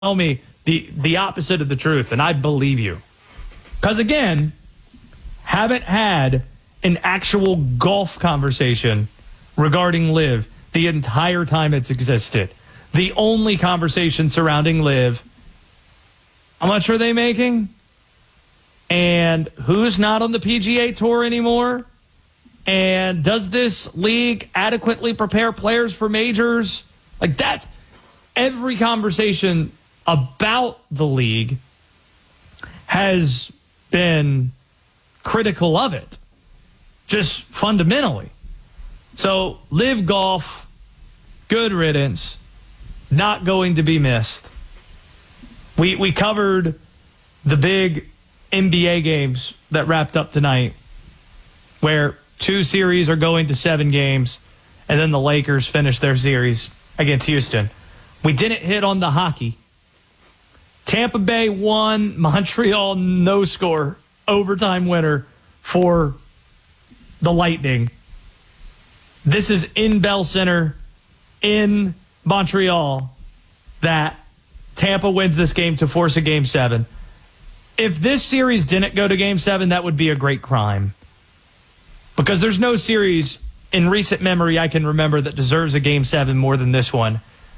tell me the opposite of the truth, and I believe you. Because, again, haven't had an actual golf conversation regarding LIV the entire time it's existed. The only conversation surrounding LIV, how much are they making? And who's not on the PGA Tour anymore? And does this league adequately prepare players for majors? Like, that's every conversation about the league has been critical of it, just fundamentally. So, LIV Golf, good riddance, not going to be missed. We covered the big NBA games that wrapped up tonight, where 2 series are going to 7 games, and then the Lakers finish their series against Houston. We didn't hit on the hockey. Tampa Bay won, Montreal no score, overtime winner for the Lightning. This is in Bell Center in Montreal that Tampa wins this game to force a Game 7. If this series didn't go to Game 7, that would be a great crime. Because there's no series in recent memory I can remember that deserves a Game 7 more than this one.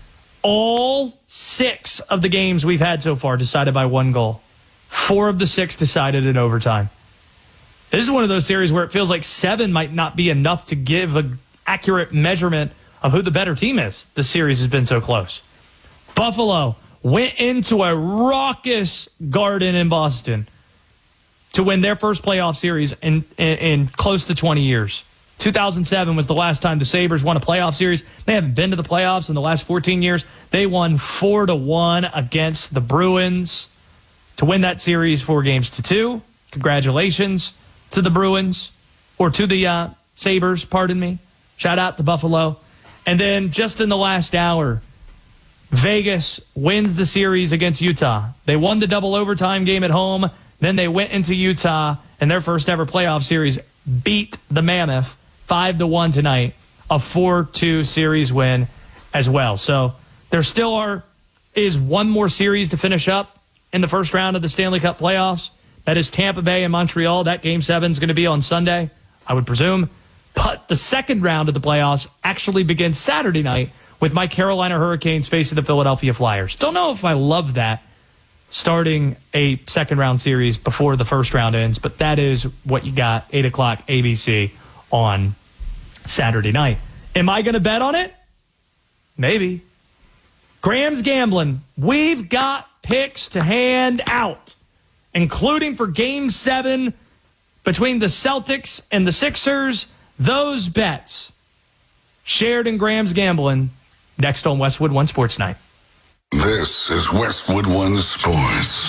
All 6 of the games we've had so far decided by 1 goal. 4 of the 6 decided in overtime. This is one of those series where it feels like 7 might not be enough to give an accurate measurement of who the better team is. The series has been so close. Buffalo went into a raucous Garden in Boston to win their first playoff series in close to 20 years. 2007 was the last time the Sabres won a playoff series. They haven't been to the playoffs in the last 14 years. They won 4-1 against the Bruins to win that series 4-2. Congratulations to the Bruins, or to the Sabres, pardon me. Shout out to Buffalo. And then just in the last hour, Vegas wins the series against Utah. They won the double overtime game at home. Then they went into Utah, and their first ever playoff series beat the Mammoth 5-1 tonight, a 4-2 series win as well. So there still is one more series to finish up in the first round of the Stanley Cup playoffs. That is Tampa Bay and Montreal. That Game 7 is going to be on Sunday, I would presume. But the second round of the playoffs actually begins Saturday night with my Carolina Hurricanes facing the Philadelphia Flyers. Don't know if I love that, starting a second-round series before the first round ends, but that is what you got, 8 o'clock ABC on Saturday night. Am I going to bet on it? Maybe. Graham's Gambling. We've got picks to hand out, including for Game 7 between the Celtics and the Sixers. Those bets shared in Graham's Gambling next on Westwood One Sports Night. This is Westwood One Sports.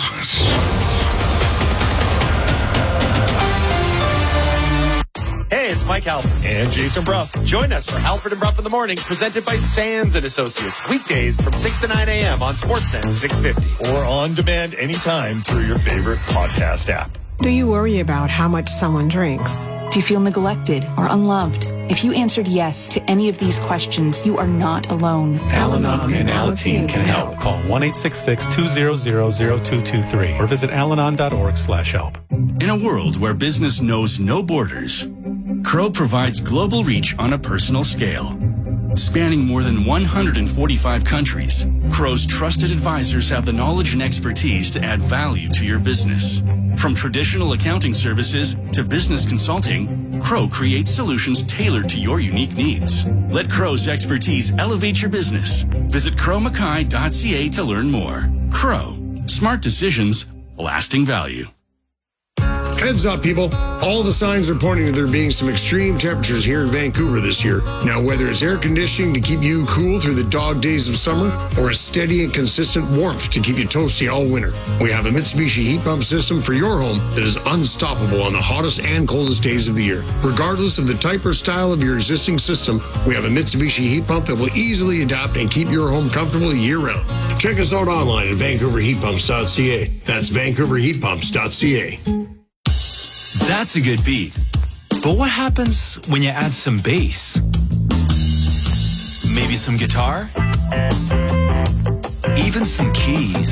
Hey, it's Mike Halford and Jason Bruff. Join us for Halford and Bruff in the Morning, presented by Sands & Associates. Weekdays from 6 to 9 a.m. on Sportsnet 650. Or on demand anytime through your favorite podcast app. Do you worry about how much someone drinks? Do you feel neglected or unloved? If you answered yes to any of these questions, you are not alone. Al-Anon and Alateen can help. Call 1-866-200-0223 or visit alanon.org/help. In a world where business knows no borders, Crow provides global reach on a personal scale. Spanning more than 145 countries, Crow's trusted advisors have the knowledge and expertise to add value to your business. From traditional accounting services to business consulting, Crow creates solutions tailored to your unique needs. Let Crow's expertise elevate your business. Visit crowmackay.ca to learn more. Crow. Smart decisions, lasting value. Heads up, people. All the signs are pointing to there being some extreme temperatures here in Vancouver this year. Now, whether it's air conditioning to keep you cool through the dog days of summer or a steady and consistent warmth to keep you toasty all winter, we have a Mitsubishi heat pump system for your home that is unstoppable on the hottest and coldest days of the year. Regardless of the type or style of your existing system, we have a Mitsubishi heat pump that will easily adapt and keep your home comfortable year-round. Check us out online at vancouverheatpumps.ca. That's vancouverheatpumps.ca. That's a good beat. But what happens when you add some bass? Maybe some guitar? even some keys.